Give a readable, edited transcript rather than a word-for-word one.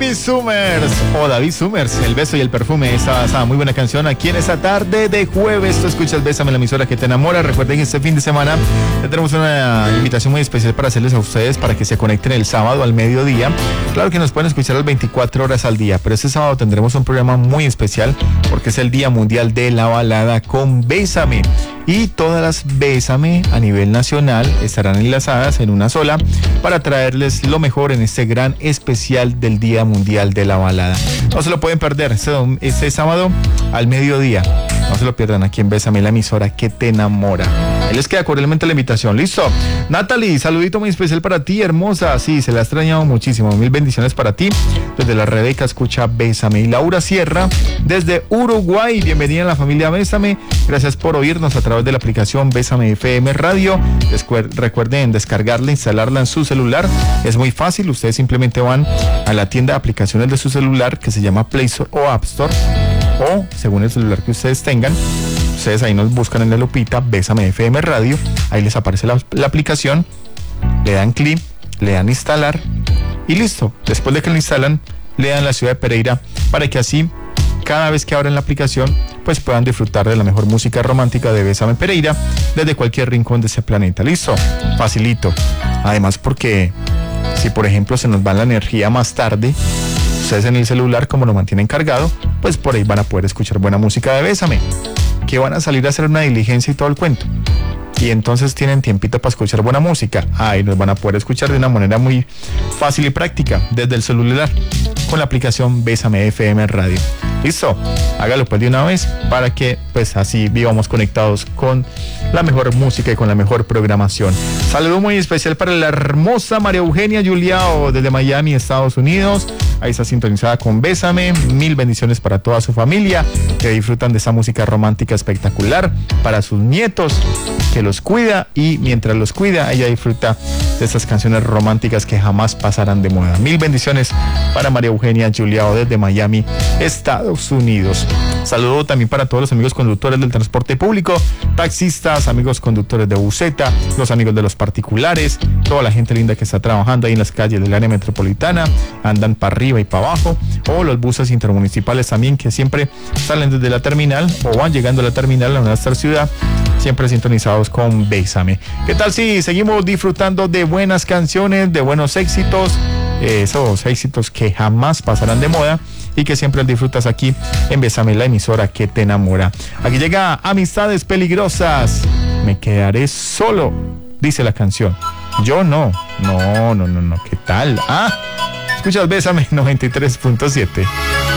David Summers o David Summers, El beso y el perfume. Esa muy buena canción aquí en esta tarde de jueves. Tú escuchas Bésame, la emisora que te enamora. Recuerden que este fin de semana tenemos una invitación muy especial para hacerles a ustedes para que se conecten el sábado al mediodía. Claro que nos pueden escuchar las 24 horas al día, pero este sábado tendremos un programa muy especial porque es el Día Mundial de la Balada con Bésame. Y todas las Bésame a nivel nacional estarán enlazadas en una sola para traerles lo mejor en este gran especial del Día Mundial de la Balada. No se lo pueden perder este sábado al mediodía. No se lo pierdan aquí en Bésame, la emisora que te enamora. Ahí les queda cordialmente la invitación. ¿Listo? Natalie, saludito muy especial para ti, hermosa. Sí, se la ha extrañado muchísimo. Mil bendiciones para ti. Desde la Rebeca escucha Bésame. Y Laura Sierra, desde Uruguay. Bienvenida a la familia Bésame. Gracias por oírnos a través de la aplicación Bésame FM Radio. Recuerden descargarla, instalarla en su celular. Es muy fácil. Ustedes simplemente van a la tienda de aplicaciones de su celular que se llama Play Store o App Store. O según el celular que ustedes tengan, ustedes ahí nos buscan en la lupita Bésame FM Radio, ahí les aparece la aplicación, le dan clic, le dan instalar y listo. Después de que lo instalan, le dan la ciudad de Pereira para que así cada vez que abran la aplicación pues puedan disfrutar de la mejor música romántica de Bésame Pereira desde cualquier rincón de ese planeta. Listo, facilito. Además porque si por ejemplo se nos va la energía más tarde, ustedes en el celular, como lo mantienen cargado, pues por ahí van a poder escuchar buena música de Bésame, que van a salir a hacer una diligencia y todo el cuento. Y entonces tienen tiempito para escuchar buena música. Ahí nos van a poder escuchar de una manera muy fácil y práctica desde el celular con la aplicación Bésame FM Radio. ¿Listo? Hágalo pues de una vez para que pues así vivamos conectados con la mejor música y con la mejor programación. Saludo muy especial para la hermosa María Eugenia Juliao desde Miami, Estados Unidos. Ahí está sintonizada con Bésame. Mil bendiciones para toda su familia que disfrutan de esa música romántica espectacular. Para sus nietos, que los cuida, y mientras los cuida, ella disfruta de estas canciones románticas que jamás pasarán de moda. Mil bendiciones para María Eugenia Juliao desde Miami, Estados Unidos. Saludo también para todos los amigos conductores del transporte público, taxistas, amigos conductores de buseta, los amigos de los particulares, toda la gente linda que está trabajando ahí en las calles del área metropolitana, andan para arriba y para abajo, o los buses intermunicipales también que siempre salen desde la terminal o van llegando a la terminal a nuestra ciudad, siempre sintonizados con Bésame. ¿Qué tal si seguimos disfrutando de buenas canciones, de buenos éxitos, esos éxitos que jamás pasarán de moda y que siempre disfrutas aquí en Bésame, la emisora que te enamora? Aquí llega Amistades Peligrosas. Me quedaré solo, dice la canción. Yo no. ¿Qué tal? Escuchas Bésame 93.7.